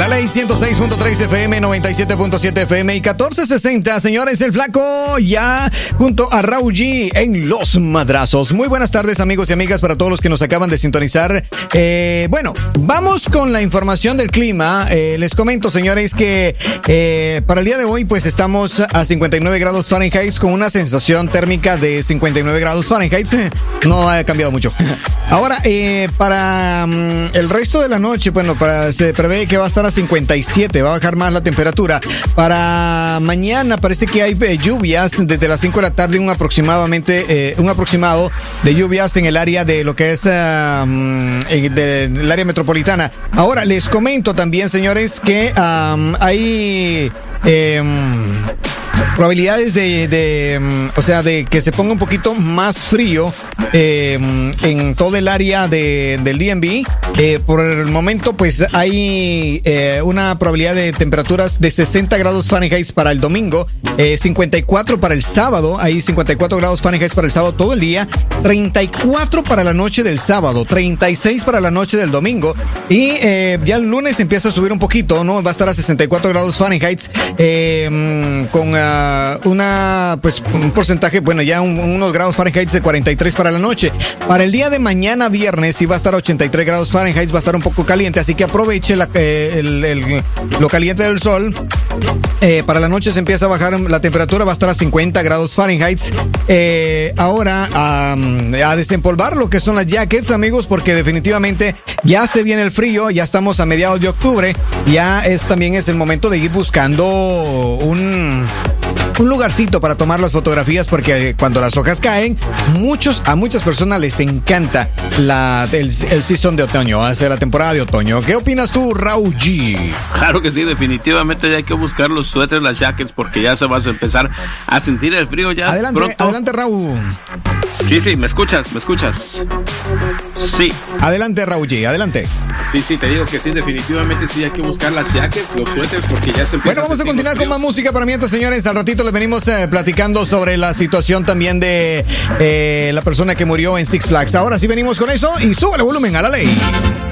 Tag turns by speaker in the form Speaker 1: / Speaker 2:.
Speaker 1: La Ley 106.3 FM, 97.7 FM y 1460. Señores, el Flaco ya junto a Raúl G en Los Madrazos. Muy buenas tardes, amigos y amigas, para todos los que nos acaban de sintonizar. Bueno, vamos con la información del clima. Les comento, señores, que para el día de hoy, pues estamos a 59 grados Fahrenheit con una sensación térmica de 59 grados Fahrenheit. No ha cambiado mucho. Ahora, para el resto de la noche, bueno, se prevé que va a estar a 57, va a bajar más la temperatura. Para mañana parece que hay lluvias desde las 5 de la tarde, un aproximado de lluvias en el área de lo que es del área metropolitana. Ahora, les comento también, señores, que hay probabilidades de que se ponga un poquito más frío en todo el área del DMV. Por el momento, pues hay una probabilidad de temperaturas de 60 grados Fahrenheit para el domingo, 54 para el sábado, hay 54 grados Fahrenheit para el sábado todo el día, 34 para la noche del sábado, 36 para la noche del domingo, y ya el lunes empieza a subir un poquito, ¿no? Va a estar a 64 grados Fahrenheit, con un porcentaje, bueno, ya unos grados Fahrenheit de 43 para la noche. Para el día de mañana viernes sí va a estar a 83 grados Fahrenheit, va a estar un poco caliente, así que aproveche lo caliente del sol. Para la noche se empieza a bajar la temperatura, va a estar a 50 grados Fahrenheit. Ahora a desempolvar lo que son las jackets, amigos, porque definitivamente ya se viene el frío, ya estamos a mediados de octubre, ya también es el momento de ir buscando un lugarcito para tomar las fotografías, porque cuando las hojas caen, a muchas personas les encanta el season de otoño, hace la temporada de otoño. ¿Qué opinas tú, Raúl G?
Speaker 2: Claro que sí, definitivamente ya hay que buscar los suéteres, las jackets, porque ya se va a empezar a sentir el frío ya
Speaker 1: Adelante, Raúl.
Speaker 2: Sí, ¿me escuchas? Sí.
Speaker 1: Adelante, Raúl G, adelante.
Speaker 2: Sí, te digo que sí, definitivamente sí hay que buscar las jackets, los suéteres, porque ya se empieza.
Speaker 1: Bueno, vamos a continuar con más música para mientras, señores. Al ratito les venimos platicando sobre la situación también de la persona que murió en Six Flags. Ahora sí venimos con eso y sube el volumen a la ley.